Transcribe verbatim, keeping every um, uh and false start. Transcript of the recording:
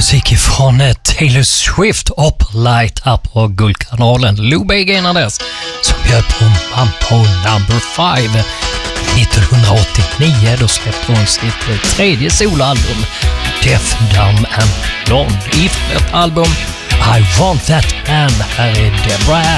musik ifrån Taylor Swift och Light här på Guldkanalen. Lou Bega innan dess som bjöd på Mambo number five. nittonhundraåttionio då släppte hon sitt tredje soloalbum Deaf, Dumb and Blonde. Ifrån ett album I Want That Man. Här är Deborah